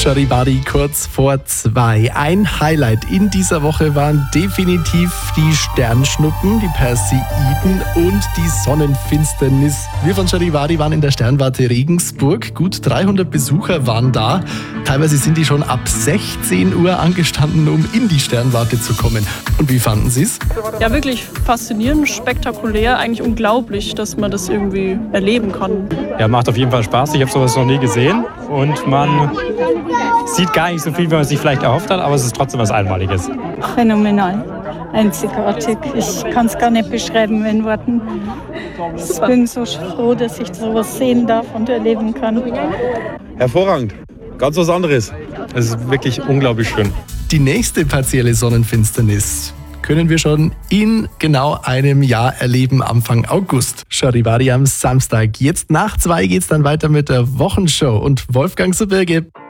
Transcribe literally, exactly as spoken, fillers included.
Charivari kurz vor zwei. Ein Highlight in dieser Woche waren definitiv die Sternschnuppen, die Perseiden und die Sonnenfinsternis. Wir von Charivari waren in der Sternwarte Regensburg. Gut dreihundert Besucher waren da. Teilweise sind die schon ab sechzehn Uhr angestanden, um in die Sternwarte zu kommen. Und wie fanden Sie es? Ja, wirklich faszinierend, spektakulär, eigentlich unglaublich, dass man das irgendwie erleben kann. Ja, macht auf jeden Fall Spaß. Ich habe sowas noch nie gesehen und man sieht gar nicht so viel, wie man sich vielleicht erhofft hat, aber es ist trotzdem was Einmaliges. Phänomenal, einzigartig. Ich kann es gar nicht beschreiben in Worten. Ich bin so froh, dass ich sowas sehen darf und erleben kann. Hervorragend, ganz was anderes. Es ist wirklich unglaublich schön. Die nächste partielle Sonnenfinsternis können wir schon in genau einem Jahr erleben, Anfang August. Charivari am Samstag. Jetzt nach zwei geht's dann weiter mit der Wochenshow und Wolfgang zu Birge.